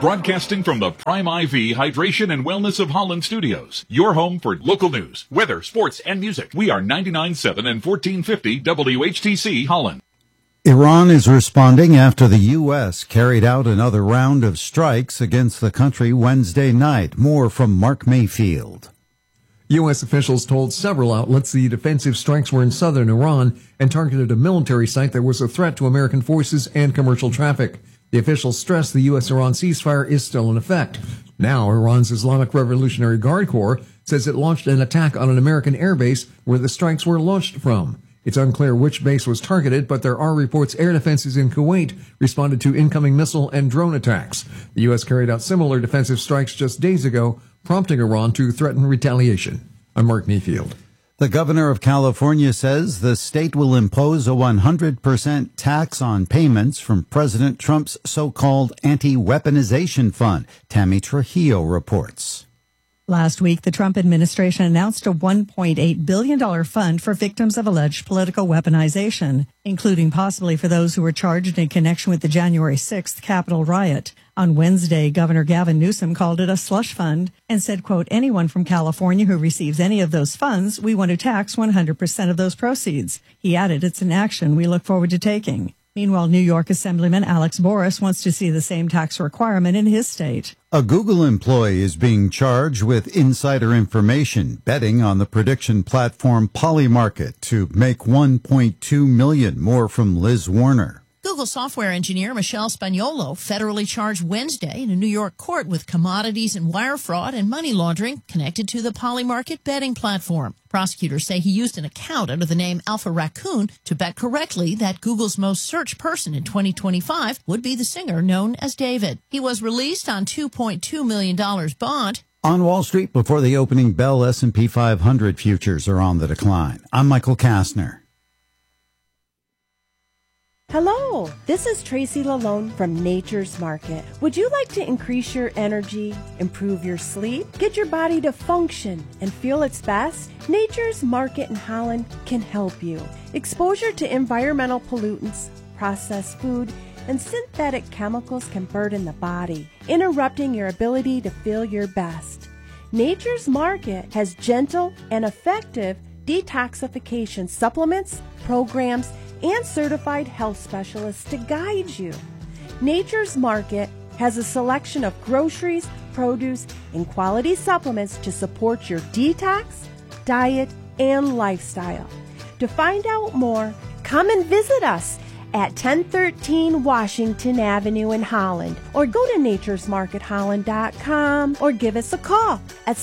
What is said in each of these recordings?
Broadcasting from the Prime IV Hydration and Wellness of Holland studios. Your home for local news, weather, sports, and music. We are 99.7 and 1450 WHTC Holland. Iran is responding after the U.S. carried out another round of strikes against the country Wednesday night. More from Mark Mayfield. U.S. officials told several outlets the defensive strikes were in southern Iran and targeted a military site that was a threat to American forces and commercial traffic. The officials stressed the U.S.-Iran ceasefire is still in effect. Now, Iran's Islamic Revolutionary Guard Corps says it launched an attack on an American airbase where the strikes were launched from. It's unclear which base was targeted, but there are reports air defenses in Kuwait responded to incoming missile and drone attacks. The U.S. carried out similar defensive strikes just days ago, prompting Iran to threaten retaliation. I'm Mark Mayfield. The governor of California says the state will impose a 100% tax on payments from President Trump's so-called anti-weaponization fund. Tammy Trujillo reports. Last week, the Trump administration announced a $1.8 billion fund for victims of alleged political weaponization, including possibly for those who were charged in connection with the January 6th Capitol riot. On Wednesday, Governor Gavin Newsom called it a slush fund and said, quote, anyone from California who receives any of those funds, we want to tax 100% of those proceeds. He added, it's an action we look forward to taking. Meanwhile, New York Assemblyman Alex Boris wants to see the same tax requirement in his state. A Google employee is being charged with insider information, betting on the prediction platform Polymarket to make $1.2 million. More from Liz Warner. Google software engineer Michelle Spagnolo federally charged Wednesday in a New York court with commodities and wire fraud and money laundering connected to the Polymarket betting platform. Prosecutors say he used an account under the name Alpha Raccoon to bet correctly that Google's most searched person in 2025 would be the singer known as David. He was released on $2.2 million bond. On Wall Street, before the opening bell, S&P 500 futures are on the decline. I'm Michael Kastner. Hello, this is Tracy Lalone from Nature's Market. Would you like to increase your energy, improve your sleep, get your body to function and feel its best? Nature's Market in Holland can help you. Exposure to environmental pollutants, processed food, and synthetic chemicals can burden the body, interrupting your ability to feel your best. Nature's Market has gentle and effective detoxification supplements, programs, and certified health specialists to guide you. Nature's Market has a selection of groceries, produce, and quality supplements to support your detox, diet, and lifestyle. To find out more, come and visit us at 1013 Washington Avenue in Holland, or go to naturesmarketholland.com or give us a call at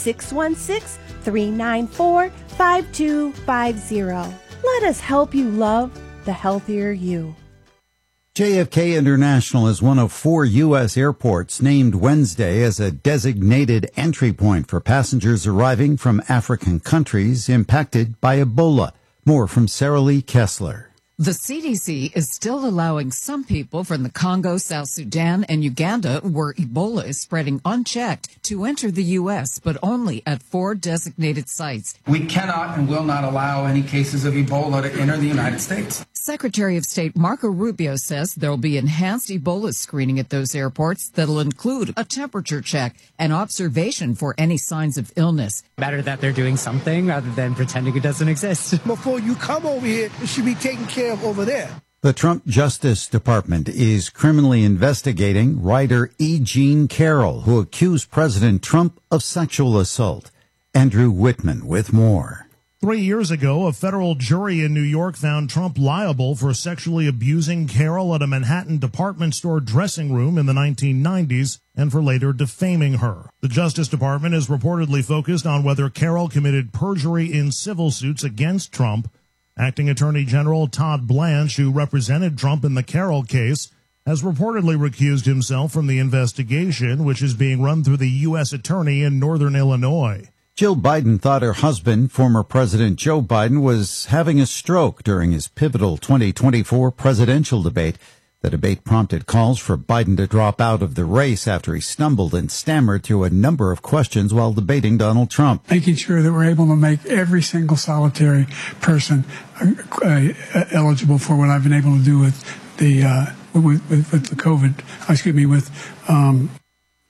616-394-5250. Let us help you love the healthier you. JFK International is one of 4 U.S. airports named Wednesday as a designated entry point for passengers arriving from African countries impacted by Ebola. More from Sarah Lee Kessler. The CDC is still allowing some people from the Congo, South Sudan, and Uganda, where Ebola is spreading unchecked, to enter the U.S., but only at 4 designated sites. We cannot and will not allow any cases of Ebola to enter the United States. Secretary of State Marco Rubio says there will be enhanced Ebola screening at those airports that will include a temperature check and observation for any signs of illness. Better that they're doing something rather than pretending it doesn't exist. Before you come over here, it should be taken care of over there. The Trump Justice Department is criminally investigating writer E. Jean Carroll, who accused President Trump of sexual assault. Andrew Whitman with more. 3 years ago, a federal jury in New York found Trump liable for sexually abusing Carroll at a Manhattan department store dressing room in the 1990s and for later defaming her. The Justice Department is reportedly focused on whether Carroll committed perjury in civil suits against Trump. Acting Attorney General Todd Blanche, who represented Trump in the Carroll case, has reportedly recused himself from the investigation, which is being run through the U.S. Attorney in Northern Illinois. Jill Biden thought her husband, former President Joe Biden, was having a stroke during his pivotal 2024 presidential debate. The debate prompted calls for Biden to drop out of the race after he stumbled and stammered through a number of questions while debating Donald Trump. Making sure that we're able to make every single solitary person eligible for what I've been able to do with the with the COVID, with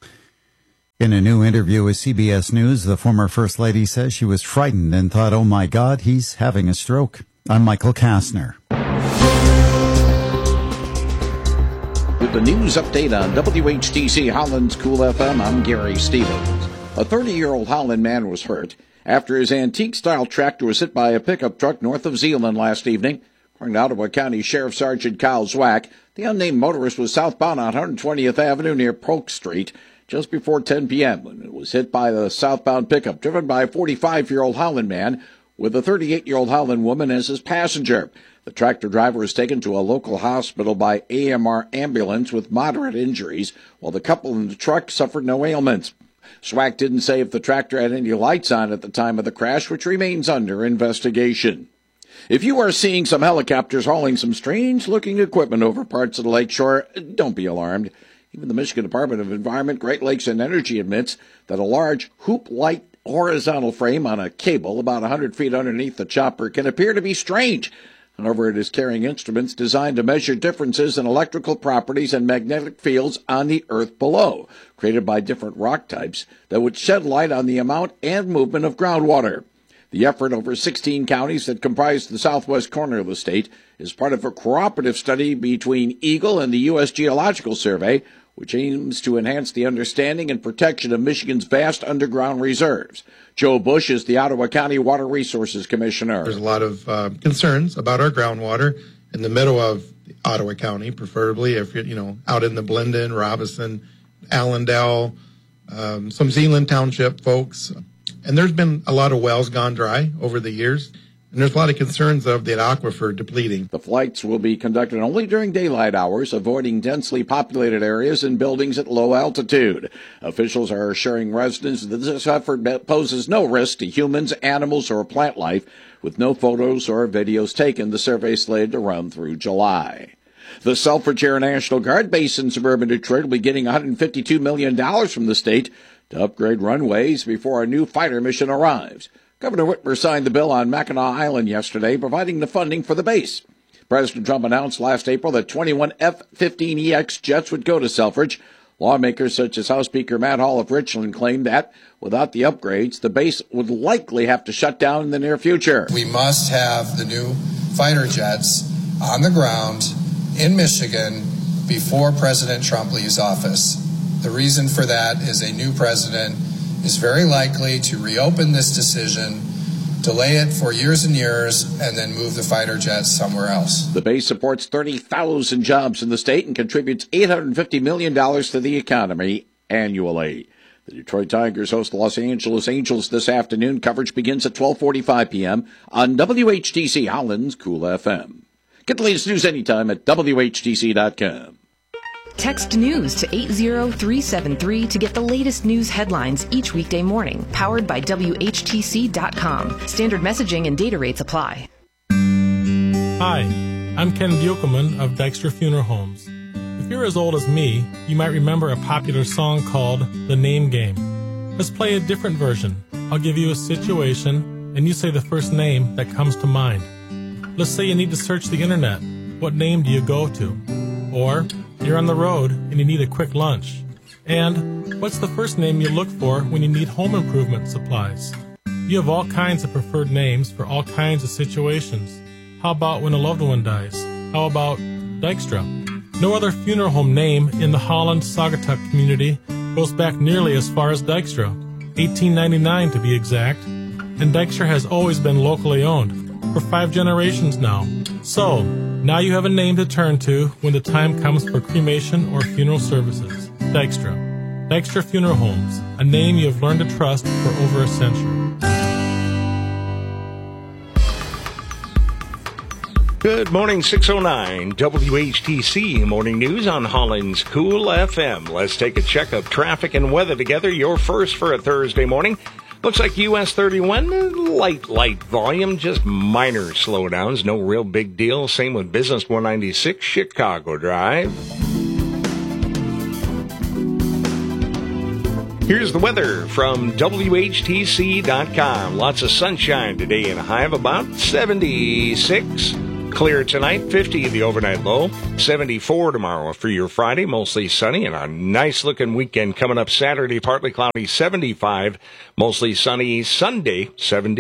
In a new interview with CBS News, the former First Lady says she was frightened and thought, oh my God, he's having a stroke. I'm Michael Kastner. With the news update on WHTC Holland's Cool FM, I'm Gary Stevens. A 30-year-old Holland man was hurt after his antique-style tractor was hit by a pickup truck north of Zeeland last evening. According to Ottawa County Sheriff Sergeant Kyle Zwack, the unnamed motorist was southbound on 120th Avenue near Polk Street just before 10 p.m. when it was hit by the southbound pickup driven by a 45-year-old Holland man with a 38-year-old Holland woman as his passenger. The tractor driver was taken to a local hospital by AMR ambulance with moderate injuries, while the couple in the truck suffered no ailments. Zwack didn't say if the tractor had any lights on at the time of the crash, which remains under investigation. If you are seeing some helicopters hauling some strange-looking equipment over parts of the lakeshore, don't be alarmed. Even the Michigan Department of Environment, Great Lakes, and Energy admits that a large hoop-like horizontal frame on a cable about 100 feet underneath the chopper can appear to be strange. However, it is carrying instruments designed to measure differences in electrical properties and magnetic fields on the earth below, created by different rock types that would shed light on the amount and movement of groundwater. The effort over 16 counties that comprise the southwest corner of the state is part of a cooperative study between Eagle and the U.S. Geological Survey, which aims to enhance the understanding and protection of Michigan's vast underground reserves. Joe Bush is the Ottawa County Water Resources Commissioner. There's a lot of concerns about our groundwater in the middle of Ottawa County, preferably if you're, out in the Blendon, Robinson, Allendale, some Zeeland Township folks. And there's been a lot of wells gone dry over the years. And there's a lot of concerns of the aquifer depleting. The flights will be conducted only during daylight hours, avoiding densely populated areas and buildings at low altitude. Officials are assuring residents that this effort poses no risk to humans, animals, or plant life, with no photos or videos taken. The survey slated to run through July. The Selfridge Air National Guard base in suburban Detroit will be getting $152 million from the state to upgrade runways before a new fighter mission arrives. Governor Whitmer signed the bill on Mackinac Island yesterday, providing the funding for the base. President Trump announced last April that 21 F-15EX jets would go to Selfridge. Lawmakers such as House Speaker Matt Hall of Richland claimed that, without the upgrades, the base would likely have to shut down in the near future. We must have the new fighter jets on the ground in Michigan before President Trump leaves office. The reason for that is a new president is very likely to reopen this decision, delay it for years and years, and then move the fighter jets somewhere else. The base supports 30,000 jobs in the state and contributes $850 million to the economy annually. The Detroit Tigers host the Los Angeles Angels this afternoon. Coverage begins at 12:45 p.m. on WHTC Holland's Cool FM. Get the latest news anytime at WHTC.com. Text news to 80373 to get the latest news headlines each weekday morning. Powered by WHTC.com. Standard messaging and data rates apply. Hi, I'm Ken Buchelman of Dykstra Funeral Homes. If you're as old as me, you might remember a popular song called The Name Game. Let's play a different version. I'll give you a situation, and you say the first name that comes to mind. Let's say you need to search the internet. What name do you go to? Or you're on the road and you need a quick lunch. And what's the first name you look for when you need home improvement supplies? You have all kinds of preferred names for all kinds of situations. How about when a loved one dies? How about Dykstra? No other funeral home name in the Holland-Saugatuck community goes back nearly as far as Dykstra, 1899 to be exact. And Dykstra has always been locally owned for 5 generations now. So, now you have a name to turn to when the time comes for cremation or funeral services. Dykstra. Dykstra Funeral Homes, a name you have learned to trust for over a century. Good morning, 609 WHTC Morning News on Holland's Cool FM. Let's take a check of traffic and weather together. Your first for a Thursday morning. Looks like US 31, light volume, just minor slowdowns, no real big deal. Same with Business 196, Chicago Drive. Here's the weather from WHTC.com. Lots of sunshine today and a high of about 76. Clear tonight, 50 the overnight low, 74 tomorrow for your Friday, mostly sunny, and a nice-looking weekend coming up Saturday, partly cloudy, 75, mostly sunny Sunday,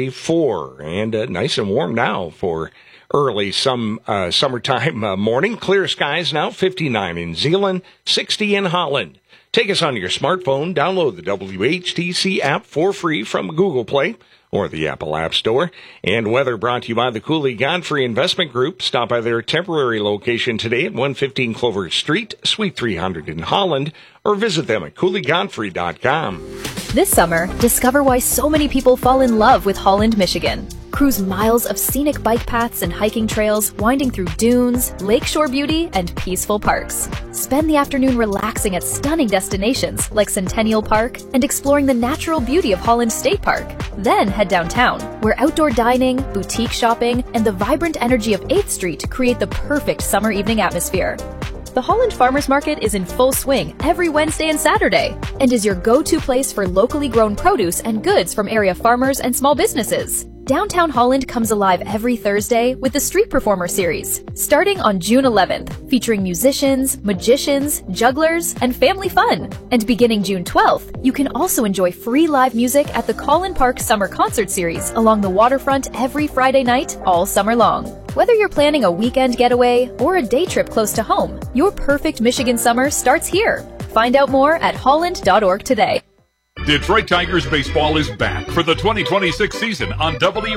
74, and nice and warm now for early summertime morning. Clear skies now, 59 in Zeeland, 60 in Holland. Take us on your smartphone, download the WHTC app for free from Google Play or the Apple App Store. And weather brought to you by the Cooley Godfrey Investment Group. Stop by their temporary location today at 115 Clover Street, Suite 300 in Holland, or visit them at CooleyGodfrey.com. This summer, discover why so many people fall in love with Holland, Michigan. Cruise miles of scenic bike paths and hiking trails winding through dunes, lakeshore beauty, and peaceful parks. Spend the afternoon relaxing at stunning destinations like Centennial Park and exploring the natural beauty of Holland State Park. Then head downtown, where outdoor dining, boutique shopping, and the vibrant energy of 8th Street create the perfect summer evening atmosphere. The Holland Farmers Market is in full swing every Wednesday and Saturday and is your go-to place for locally grown produce and goods from area farmers and small businesses. Downtown Holland comes alive every Thursday with the Street Performer Series, starting on June 11th, featuring musicians, magicians, jugglers, and family fun. And beginning June 12th, you can also enjoy free live music at the Collin Park Summer Concert Series along the waterfront every Friday night all summer long. Whether you're planning a weekend getaway or a day trip close to home, your perfect Michigan summer starts here. Find out more at holland.org today. Detroit Tigers baseball is back for the 2026 season on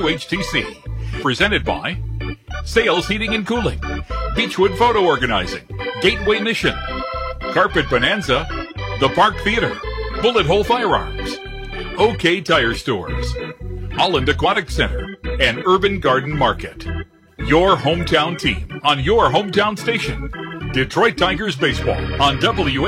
WHTC. Presented by Sales Heating and Cooling, Beechwood Photo Organizing, Gateway Mission, Carpet Bonanza, The Park Theater, Bullet Hole Firearms, OK Tire Stores, Holland Aquatic Center, and Urban Garden Market. Your hometown team on your hometown station. Detroit Tigers baseball on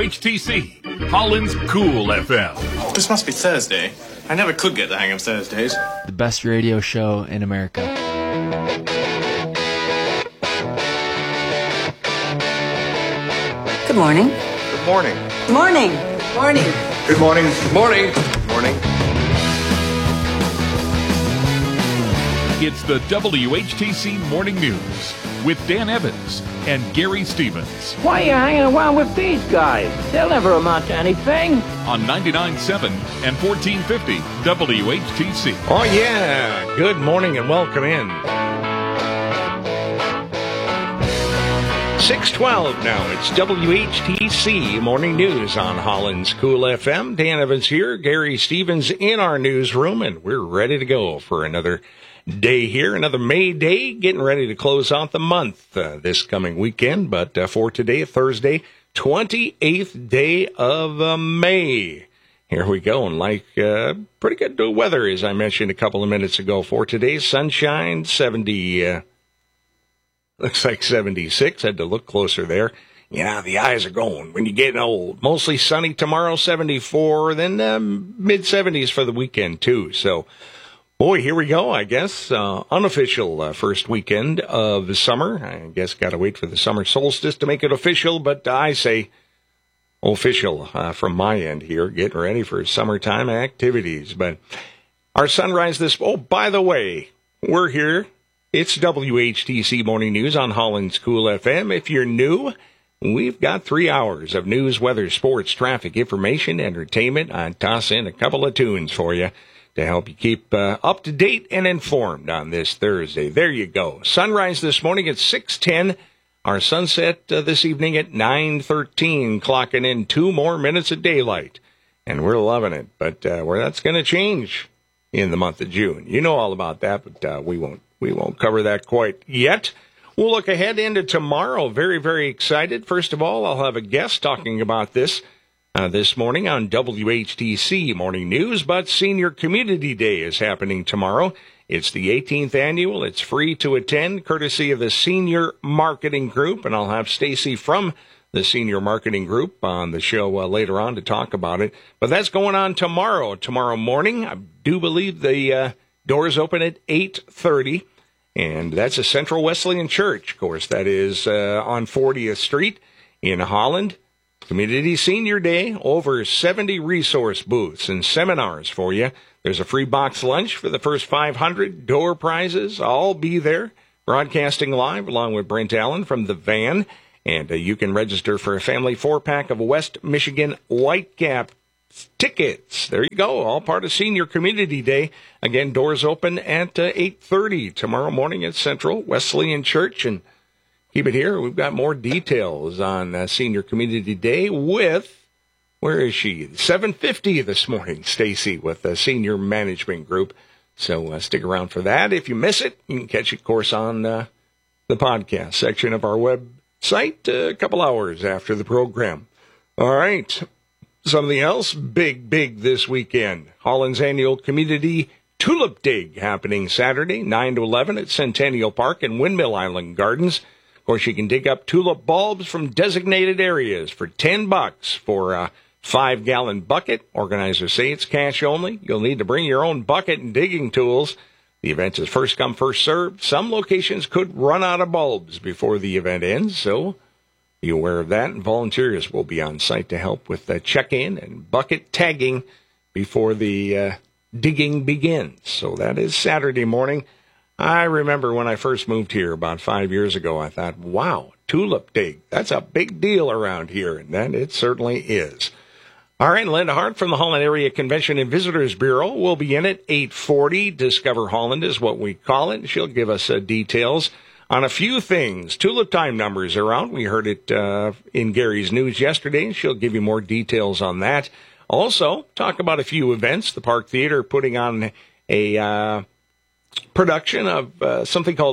WHTC, Holland's Cool FM. This must be Thursday. I never could get the hang of Thursdays. The best radio show in America. Good morning. Good morning. Good morning. Good morning. Good morning. Good morning. Good morning. It's the WHTC Morning News with Dan Evans and Gary Stevens. Why are you hanging around with these guys? They'll never amount to anything. On 99.7 and 1450 WHTC. Oh, yeah. Good morning and welcome in. 6:12 now. It's WHTC Morning News on Holland's Cool FM. Dan Evans here, Gary Stevens in our newsroom, and we're ready to go for another day here, another May Day, getting ready to close out the month this coming weekend. But for today, Thursday, 28th day of May. Here we go, and pretty good weather, as I mentioned a couple of minutes ago. For today, sunshine, 70, looks like 76. Had to look closer there. Yeah, the eyes are going when you're getting old. Mostly sunny tomorrow, 74, then mid-70s for the weekend, too. So, boy, here we go, I guess. Unofficial first weekend of the summer. I guess got to wait for the summer solstice to make it official, but I say official from my end here, getting ready for summertime activities. But our sunrise by the way, we're here. It's WHTC Morning News on Holland's Cool FM. If you're new, we've got 3 hours of news, weather, sports, traffic, information, entertainment. I toss in a couple of tunes for you to help you keep up to date and informed on this Thursday. There you go. Sunrise this morning at 6:10. Our sunset this evening at 9:13, clocking in 2 more minutes of daylight. And we're loving it. But that's going to change in the month of June. You know all about that, but we won't cover that quite yet. We'll look ahead into tomorrow. Very, very excited. First of all, I'll have a guest talking about this morning on WHTC Morning News, but Senior Community Day is happening tomorrow. It's the 18th annual. It's free to attend, courtesy of the Senior Marketing Group, and I'll have Stacy from the Senior Marketing Group on the show later on to talk about it. But that's going on tomorrow morning. I do believe the doors open at 8:30, and that's a Central Wesleyan Church. Of course, that is on 40th Street in Holland. Community Senior Day, over 70 resource booths and seminars for you. There's a free box lunch for the first 500. Door prizes, all be there. broadcasting live along with Brent Allen from the van. And you can register for a family 4-pack of West Michigan Whitecap tickets. There you go, all part of Senior Community Day. Again, doors open at 8:30 tomorrow morning at Central Wesleyan Church. And keep it here. We've got more details on Senior Community Day with, where is she? 7:50 this morning, Stacy, with the Senior Management Group. So stick around for that. If you miss it, you can catch it, of course, on the podcast section of our website a couple hours after the program. All right. Something else big this weekend. Holland's annual community Tulip Dig happening Saturday, 9 to 11 at Centennial Park and Windmill Island Gardens. Of course, you can dig up tulip bulbs from designated areas for $10 for a 5-gallon bucket. Organizers say it's cash only. You'll need to bring your own bucket and digging tools. The event is first come, first served. Some locations could run out of bulbs before the event ends, so be aware of that. And volunteers will be on site to help with the check-in and bucket tagging before the digging begins. So that is Saturday morning. I remember when I first moved here about 5 years ago, I thought, wow, Tulip Dig, that's a big deal around here, and then it certainly is. All right, Linda Hart from the Holland Area Convention and Visitors Bureau will be in at 8:40. Discover Holland is what we call it. She'll give us details on a few things. Tulip time numbers are out. We heard it in Gary's news yesterday. She'll give you more details on that. Also, talk about a few events. The Park Theater putting on a production of something called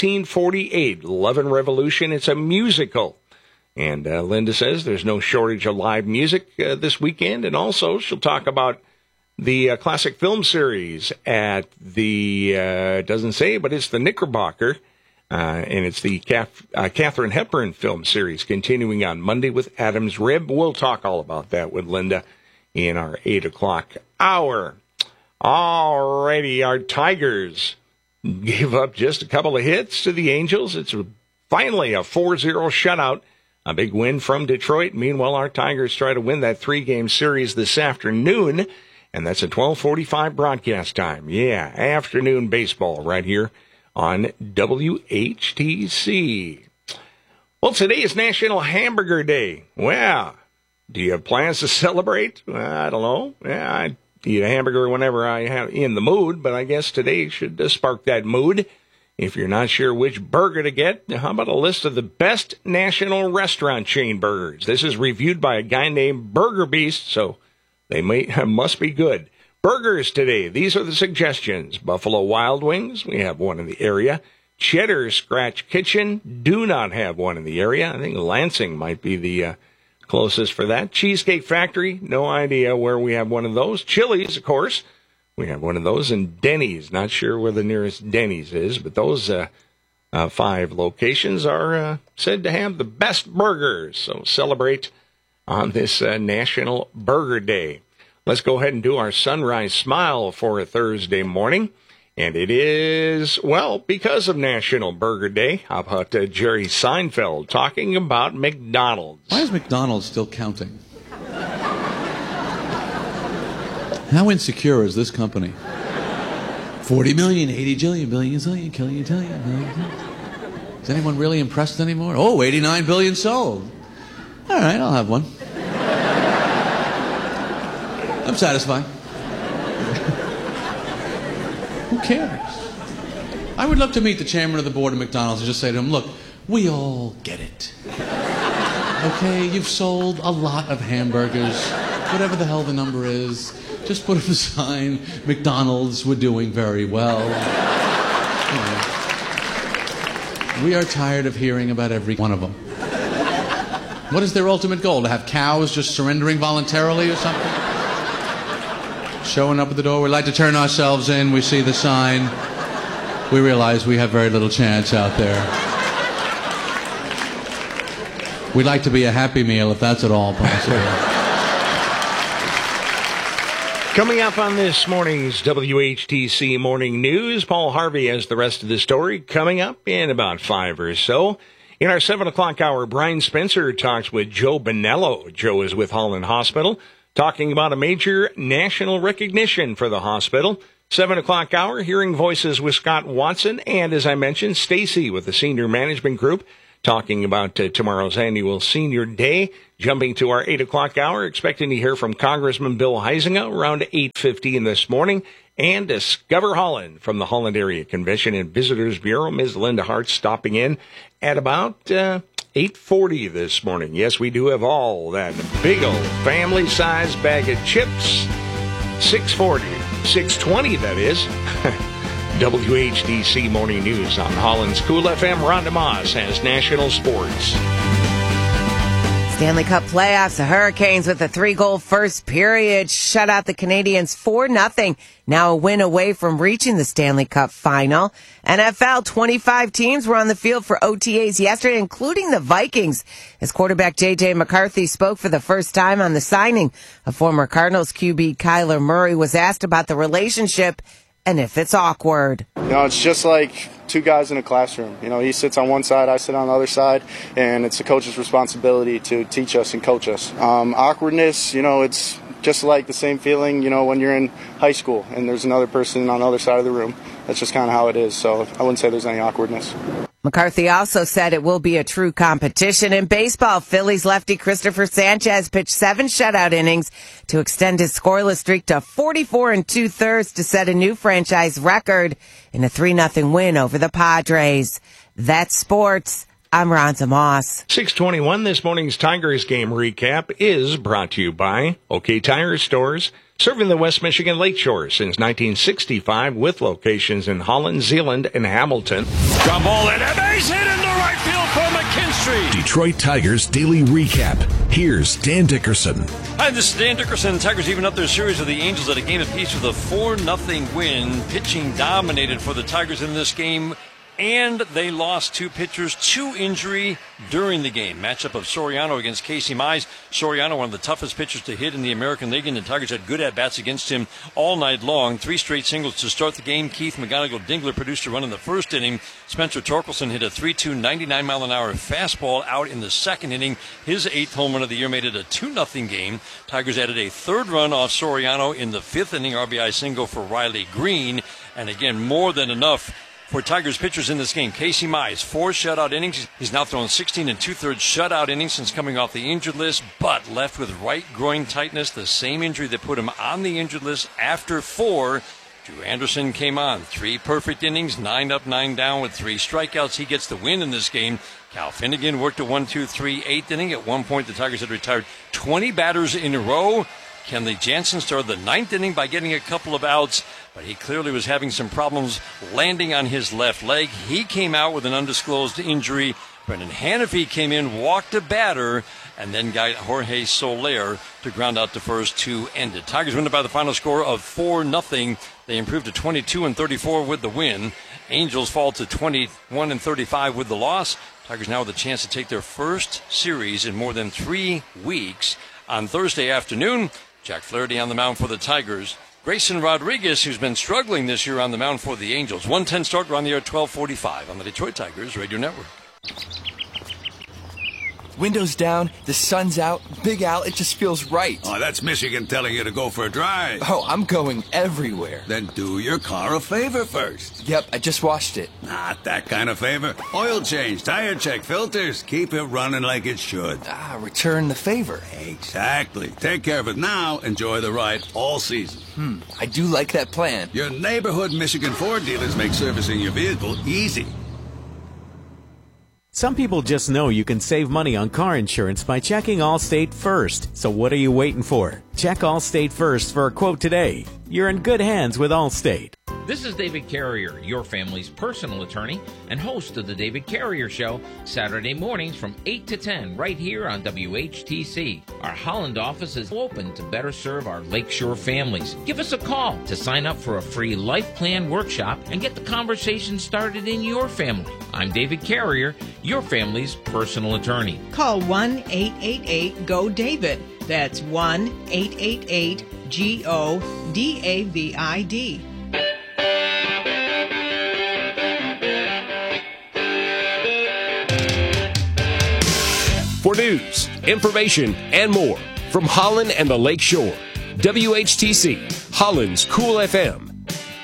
1848, Love and Revolution. It's a musical. And Linda says there's no shortage of live music this weekend. And also, she'll talk about the classic film series at the, doesn't say, but it's the Knickerbocker. And it's the Katharine Hepburn film series continuing on Monday with Adam's Rib. We'll talk all about that with Linda in our 8 o'clock hour. Alrighty, our Tigers gave up just a couple of hits to the Angels. It's finally a 4-0 shutout. A big win from Detroit. Meanwhile, our Tigers try to win that 3-game series this afternoon, and that's a 12:45 broadcast time. Yeah, afternoon baseball right here on WHTC. Well, today is National Hamburger Day. Well, do you have plans to celebrate? I don't know. Yeah, I eat a hamburger whenever I have in the mood, but I guess today should spark that mood. If you're not sure which burger to get, how about a list of the best national restaurant chain burgers? This is reviewed by a guy named Burger Beast, so they must be good. Burgers today, these are the suggestions. Buffalo Wild Wings, we have one in the area. Cheddar Scratch Kitchen, do not have one in the area. I think Lansing might be the closest for that. Cheesecake Factory, no idea where we have one of those. Chili's, of course. We have one of those, and Denny's. Not sure where the nearest Denny's is, but those 5 locations are said to have the best burgers. So celebrate on this National Burger Day. Let's go ahead and do our Sunrise Smile for a Thursday morning. And it is, well, because of National Burger Day. How about Jerry Seinfeld talking about McDonald's? Why is McDonald's still counting? How insecure is this company? 40 million, 80 jillion, billion, zillion, killion, tillion. Is anyone really impressed anymore? Oh, 89 billion sold. All right, I'll have one. I'm satisfied. Who cares? I would love to meet the chairman of the board of McDonald's and just say to him, look, we all get it. Okay, you've sold a lot of hamburgers, whatever the hell the number is. Just put up a sign, McDonald's, we're doing very well. We are tired of hearing about every one of them. What is their ultimate goal? To have cows just surrendering voluntarily or something? Showing up at the door, we'd like to turn ourselves in, we see the sign. We realize we have very little chance out there. We'd like to be a Happy Meal if that's at all possible. Coming up on this morning's WHTC Morning News, Paul Harvey has the rest of the story coming up in about 5 or so. In our 7 o'clock hour, Brian Spencer talks with Joe Bonello. Joe is with Holland Hospital, talking about a major national recognition for the hospital. 7 o'clock hour, hearing voices with Scott Watson and, as I mentioned, Stacy with the Senior Management Group talking about tomorrow's annual Senior Day. Jumping to our 8 o'clock hour, expecting to hear from Congressman Bill Huizenga around 8:15 this morning. And Discover Holland from the Holland Area Convention and Visitors Bureau. Ms. Linda Hart stopping in at about 8:40 this morning. Yes, we do have all that big old family-sized bag of chips. 6:40, 6:20 that is. WHDC Morning News on Holland's Cool FM. Rhonda Moss has national sports. Stanley Cup playoffs, the Hurricanes with a 3-goal first period shut out the Canadiens 4-0. Now a win away from reaching the Stanley Cup final. NFL, 25 teams were on the field for OTAs yesterday, including the Vikings. As quarterback J.J. McCarthy spoke for the first time on the signing of former Cardinals QB Kyler Murray, was asked about the relationship and if it's awkward. It's just like two guys in a classroom. He sits on one side, I sit on the other side, and it's the coach's responsibility to teach us and coach us. Awkwardness, it's just like the same feeling, when you're in high school and there's another person on the other side of the room. That's just kind of how it is, so I wouldn't say there's any awkwardness. McCarthy also said it will be a true competition. In baseball, Phillies lefty Christopher Sanchez pitched 7 shutout innings to extend his scoreless streak to 44 2/3 to set a new franchise record in a 3-0 win over the Padres. That's sports. I'm Rhonda Moss. 6:21, this morning's Tigers game recap is brought to you by OK Tire Stores, serving the West Michigan Lakeshore since 1965 with locations in Holland, Zeeland, and Hamilton. Ground ball and a base hit into right field for McKinstry. Detroit Tigers Daily Recap. Here's Dan Dickerson. Hi, this is Dan Dickerson. Tigers even up their series with the Angels at a game apiece with a 4-0 win. Pitching dominated for the Tigers in this game, and they lost 2 pitchers to injury during the game. Matchup of Soriano against Casey Mize. Soriano, one of the toughest pitchers to hit in the American League, and the Tigers had good at-bats against him all night long. 3 straight singles to start the game. Keith McGonigal-Dingler produced a run in the first inning. Spencer Torkelson hit a 3-2, 99-mile-an-hour fastball out in the second inning. His 8th home run of the year made it a 2-0 game. Tigers added a 3rd run off Soriano in the 5th inning RBI single for Riley Green. And again, more than enough for Tigers pitchers in this game. Casey Mize, 4 shutout innings. He's now thrown 16 2/3 shutout innings since coming off the injured list, but left with right groin tightness, the same injury that put him on the injured list after 4. Drew Anderson came on. 3 perfect innings, 9 up, 9 down with 3 strikeouts. He gets the win in this game. Cal Finnegan worked a 1-2-3 8th inning. At one point, the Tigers had retired 20 batters in a row. Kenley Jansen started the 9th inning by getting a couple of outs, but he clearly was having some problems landing on his left leg. He came out with an undisclosed injury. Brendan Hanafy came in, walked a batter, and then got Jorge Soler to ground out to first to end it. Tigers win it by the final score of 4-0. They improved to 22-34 with the win. Angels fall to 21-35 with the loss. Tigers now with a chance to take their first series in more than 3 weeks. On Thursday afternoon, Jack Flaherty on the mound for the Tigers. Grayson Rodriguez, who's been struggling this year on the mound for the Angels. 1:10 start, we're on the air at 12:45 on the Detroit Tigers Radio Network. Windows down, the sun's out, Big Al, it just feels right. Oh, that's Michigan telling you to go for a drive. Oh, I'm going everywhere. Then do your car a favor first. Yep, I just washed it. Not that kind of favor. Oil change, tire check, filters. Keep it running like it should. Return the favor. Exactly. Take care of it now. Enjoy the ride all season. I do like that plan. Your neighborhood Michigan Ford dealers make servicing your vehicle easy. Some people just know you can save money on car insurance by checking Allstate first. So what are you waiting for? Check Allstate first for a quote today. You're in good hands with Allstate. This is David Carrier, your family's personal attorney and host of The David Carrier Show, Saturday mornings from 8 to 10 right here on WHTC. Our Holland office is open to better serve our Lakeshore families. Give us a call to sign up for a free life plan workshop and get the conversation started in your family. I'm David Carrier, your family's personal attorney. Call 1-888-GO-DAVID. That's 1-888-GO-DAVID. For news, information, and more from Holland and the Lake Shore, WHTC, Holland's Cool FM.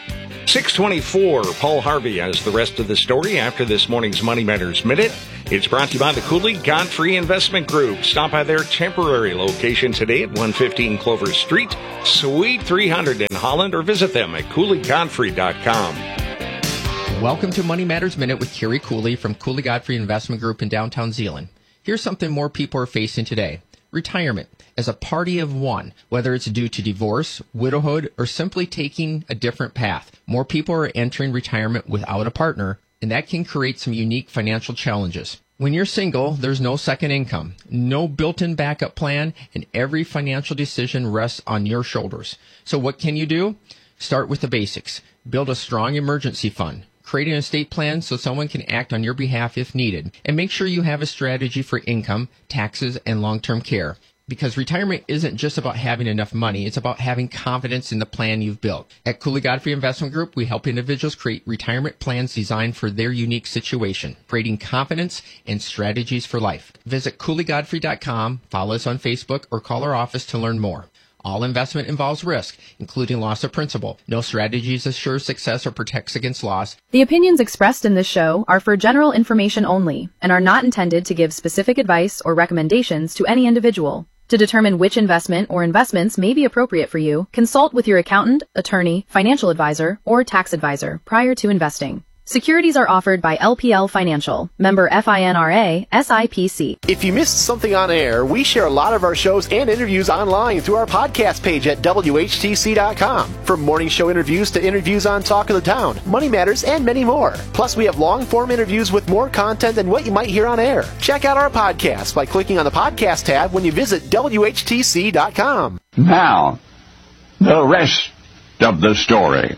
624, Paul Harvey has the rest of the story after this morning's Money Matters Minute. It's brought to you by the Cooley Godfrey Investment Group. Stop by their temporary location today at 115 Clover Street, Suite 300 in Holland, or visit them at CooleyGodfrey.com. Welcome to Money Matters Minute with Kerry Cooley from Cooley Godfrey Investment Group in downtown Zeeland. Here's something more people are facing today. Retirement as a party of one, whether it's due to divorce, widowhood, or simply taking a different path. More people are entering retirement without a partner, and that can create some unique financial challenges. When you're single, there's no second income, no built-in backup plan, and every financial decision rests on your shoulders. So what can you do? Start with the basics. Build a strong emergency fund. Create an estate plan so someone can act on your behalf if needed. And make sure you have a strategy for income, taxes, and long-term care. Because retirement isn't just about having enough money, it's about having confidence in the plan you've built. At Cooley Godfrey Investment Group, we help individuals create retirement plans designed for their unique situation, creating confidence and strategies for life. Visit CooleyGodfrey.com, follow us on Facebook, or call our office to learn more. All investment involves risk, including loss of principal. No strategies assure success or protects against loss. The opinions expressed in this show are for general information only and are not intended to give specific advice or recommendations to any individual. To determine which investment or investments may be appropriate for you, consult with your accountant, attorney, financial advisor, or tax advisor prior to investing. Securities are offered by LPL Financial, member FINRA, SIPC. If you missed something on air, we share a lot of our shows and interviews online through our podcast page at WHTC.com. From morning show interviews to interviews on Talk of the Town, Money Matters, and many more. Plus, we have long-form interviews with more content than what you might hear on air. Check out our podcast by clicking on the podcast tab when you visit WHTC.com. Now, the rest of the story.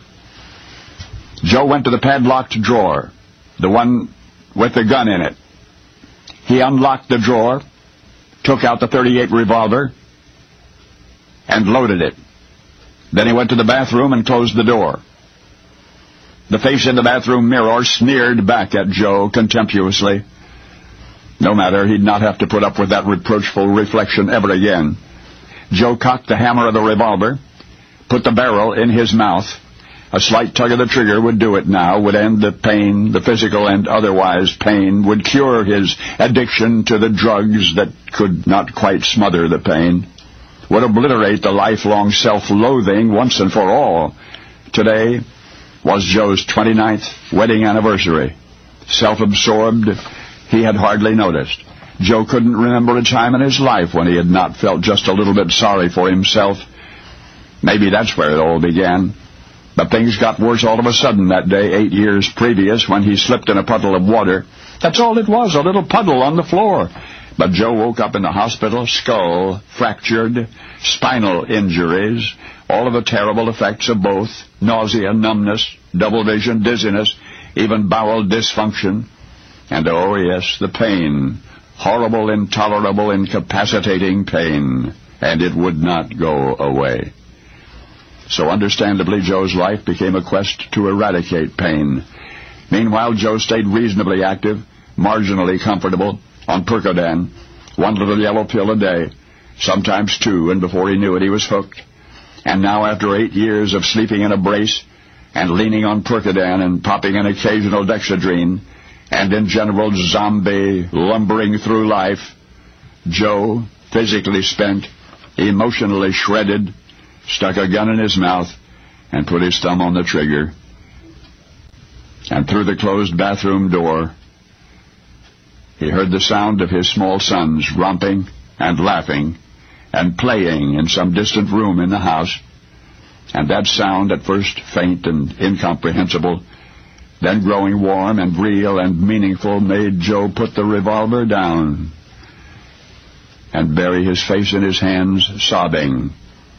Joe went to the padlocked drawer, the one with the gun in it. He unlocked the drawer, took out the .38 revolver, and loaded it. Then he went to the bathroom and closed the door. The face in the bathroom mirror sneered back at Joe contemptuously. No matter, he'd not have to put up with that reproachful reflection ever again. Joe cocked the hammer of the revolver, put the barrel in his mouth. A slight tug of the trigger would do it now, would end the pain, the physical and otherwise pain, would cure his addiction to the drugs that could not quite smother the pain, would obliterate the lifelong self-loathing once and for all. Today was Joe's 29th wedding anniversary. Self-absorbed, he had hardly noticed. Joe couldn't remember a time in his life when he had not felt just a little bit sorry for himself. Maybe that's where it all began. But things got worse all of a sudden that day 8 years previous when he slipped in a puddle of water. That's all it was, a little puddle on the floor. But Joe woke up in the hospital, skull fractured, spinal injuries, all of the terrible effects of both, nausea, numbness, double vision, dizziness, even bowel dysfunction. And oh yes, the pain, horrible, intolerable, incapacitating pain. And it would not go away. So understandably, Joe's life became a quest to eradicate pain. Meanwhile, Joe stayed reasonably active, marginally comfortable, on Percodan, one little yellow pill a day, sometimes two, and before he knew it, he was hooked. And now, after 8 years of sleeping in a brace and leaning on Percodan and popping an occasional Dexedrine, and in general zombie lumbering through life, Joe, physically spent, emotionally shredded, stuck a gun in his mouth and put his thumb on the trigger. And through the closed bathroom door, he heard the sound of his small sons romping and laughing and playing in some distant room in the house. And that sound, at first faint and incomprehensible, then growing warm and real and meaningful, made Joe put the revolver down and bury his face in his hands, sobbing.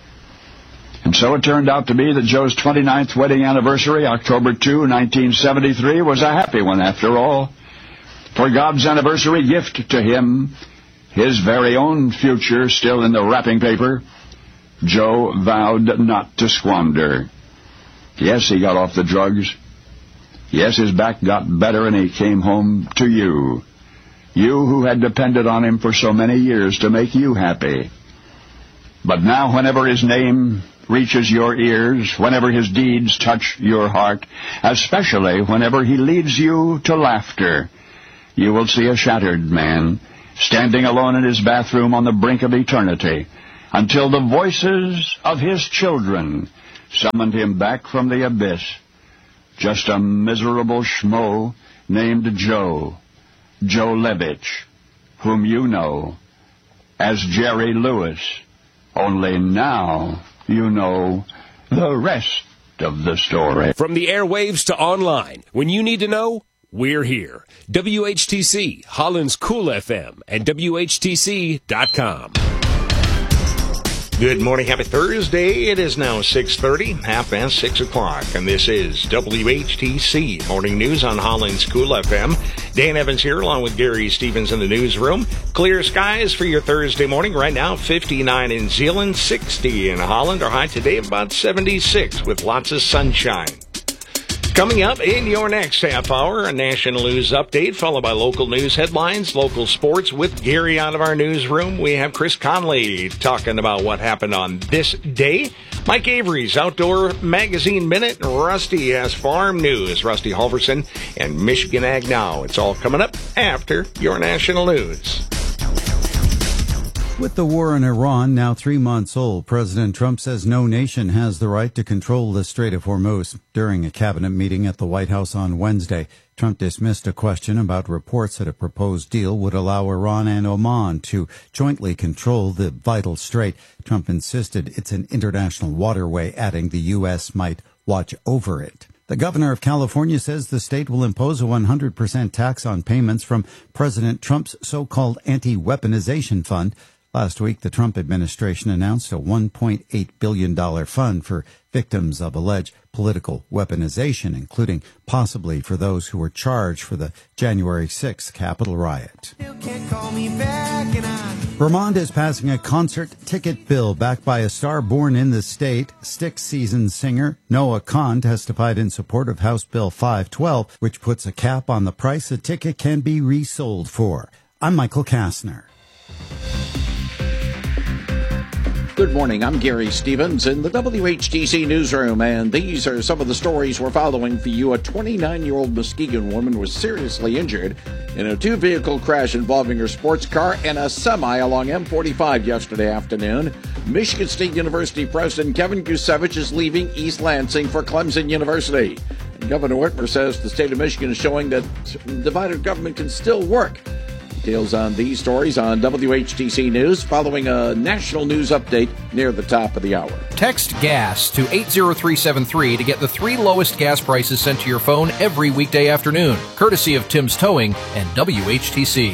And so it turned out to be that Joe's 29th wedding anniversary, October 2, 1973, was a happy one after all. For God's anniversary gift to him, his very own future still in the wrapping paper, Joe vowed not to squander. Yes, he got off the drugs. Yes, his back got better and he came home to you. You who had depended on him for so many years to make you happy. But now whenever his name reaches your ears, whenever his deeds touch your heart, especially whenever he leads you to laughter, you will see a shattered man standing alone in his bathroom on the brink of eternity, until the voices of his children summoned him back from the abyss. Just a miserable schmo named Joe Levitch, whom you know as Jerry Lewis. Only now you know the rest of the story. From the airwaves to online, when you need to know, we're here. WHTC, Holland's Cool FM, and WHTC.com. Good morning. Happy Thursday. It is now 6:30, 6 o'clock, and this is WHTC Morning News on Holland's Cool FM. Dan Evans here along with Gary Stevens in the newsroom. Clear skies for your Thursday morning. Right now, 59 in Zeeland, 60 in Holland. Our high today about 76 with lots of sunshine. Coming up in your next half hour, a national news update followed by local news headlines, local sports with Gary out of our newsroom. We have Chris Conley talking about what happened on this day. Mike Avery's Outdoor Magazine Minute. Rusty has farm news. Rusty Halverson and Michigan Ag Now. It's all coming up after your national news. With the war in Iran now 3 months old, President Trump says no nation has the right to control the Strait of Hormuz. During a cabinet meeting at the White House on Wednesday, Trump dismissed a question about reports that a proposed deal would allow Iran and Oman to jointly control the vital strait. Trump insisted it's an international waterway, adding the U.S. might watch over it. The governor of California says the state will impose a 100% tax on payments from President Trump's so-called anti-weaponization fund. Last week, the Trump administration announced a $1.8 billion fund for victims of alleged political weaponization, including possibly for those who were charged for the January 6th Capitol riot. Vermont is passing a concert ticket bill backed by a star born in the state. Styx seasoned singer Noah Kahn testified in support of House Bill 512, which puts a cap on the price a ticket can be resold for. I'm Michael Kastner. Good morning, I'm Gary Stevens in the WHTC newsroom, and these are some of the stories we're following for you. A 29-year-old Muskegon woman was seriously injured in a two-vehicle crash involving her sports car and a semi along M45 yesterday afternoon. Michigan State University President Kevin Kusevich is leaving East Lansing for Clemson University. And Governor Whitmer says the state of Michigan is showing that divided government can still work. Details on these stories on WHTC News following a national news update near the top of the hour. Text GAS to 80373 to get the 3 lowest gas prices sent to your phone every weekday afternoon, courtesy of Tim's Towing and WHTC.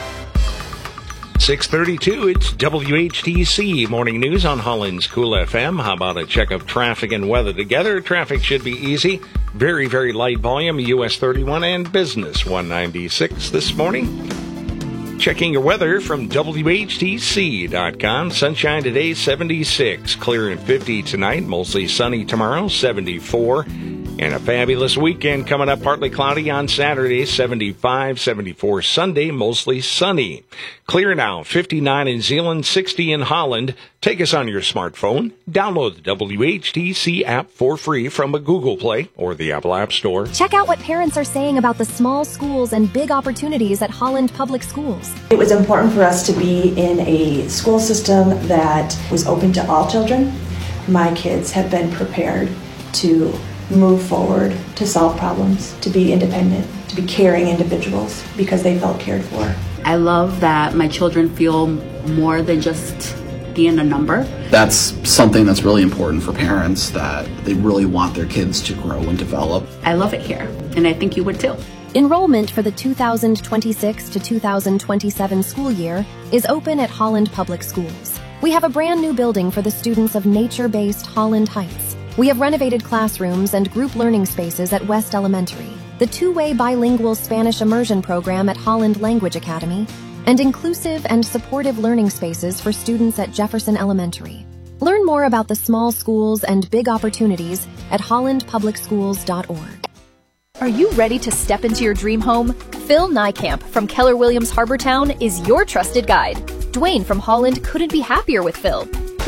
6:32, it's WHTC Morning News on Holland's Cool FM. How about a check of traffic and weather together? Traffic should be easy. Very, very light volume. US 31 and Business 196 this morning. Checking your weather from WHTC.com. Sunshine today, 76. Clear and 50 tonight. Mostly sunny tomorrow, 74. And a fabulous weekend coming up. Partly cloudy on Saturday, 75, 74 Sunday, mostly sunny. Clear now, 59 in Zeeland, 60 in Holland. Take us on your smartphone. Download the WHTC app for free from a Google Play or the Apple App Store. Check out what parents are saying about the small schools and big opportunities at Holland Public Schools. It was important for us to be in a school system that was open to all children. My kids have been prepared to move forward, to solve problems, to be independent, to be caring individuals because they felt cared for. I love that my children feel more than just being a number. That's something that's really important for parents, that they really want their kids to grow and develop. I love it here, and I think you would too. Enrollment for the 2026 to 2027 school year is open at Holland Public Schools. We have a brand new building for the students of nature-based Holland Heights. We have renovated classrooms and group learning spaces at West Elementary, the two-way bilingual Spanish immersion program at Holland Language Academy, and inclusive and supportive learning spaces for students at Jefferson Elementary. Learn more about the small schools and big opportunities at hollandpublicschools.org. Are you ready to step into your dream home? Phil Niekamp from Keller Williams Harbortown is your trusted guide. Dwayne from Holland couldn't be happier with Phil. He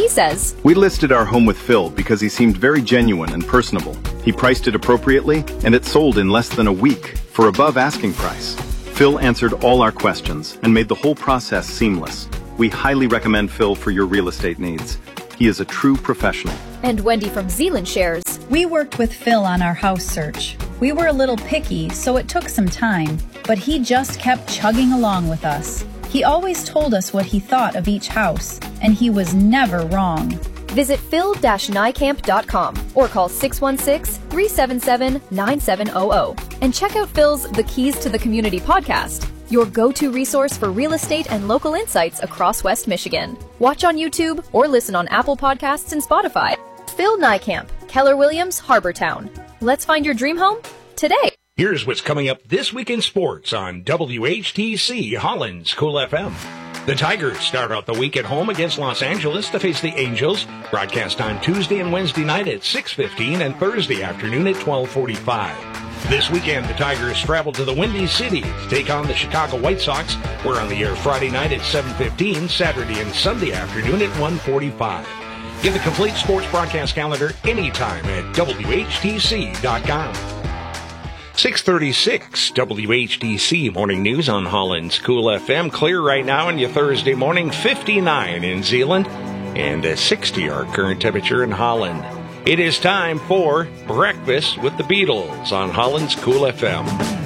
He says, "We listed our home with Phil because he seemed very genuine and personable. He priced it appropriately, and it sold in less than a week for above asking price. Phil answered all our questions and made the whole process seamless. We highly recommend Phil for your real estate needs. He is a true professional." And Wendy from Zeeland shares, "We worked with Phil on our house search. We were a little picky, so it took some time, but he just kept chugging along with us. He always told us what he thought of each house, and he was never wrong." Visit phil-nycamp.com or call 616-377-9700 and check out Phil's The Keys to the Community podcast, your go-to resource for real estate and local insights across West Michigan. Watch on YouTube or listen on Apple Podcasts and Spotify. Phil Nycamp, Keller Williams, Harbortown. Let's find your dream home today. Here's what's coming up this week in sports on WHTC Holland's Cool FM. The Tigers start out the week at home against Los Angeles to face the Angels. Broadcast on Tuesday and Wednesday night at 6:15 and Thursday afternoon at 12:45. This weekend, the Tigers travel to the Windy City to take on the Chicago White Sox. We're on the air Friday night at 7:15, Saturday and Sunday afternoon at 1:45. Get the complete sports broadcast calendar anytime at WHTC.com. 6:36 WHTC Morning News on Holland's Cool FM. Clear right now on your Thursday morning, 59 in Zeeland and 60 our current temperature in Holland. It is time for Breakfast with the Beatles on Holland's Cool FM.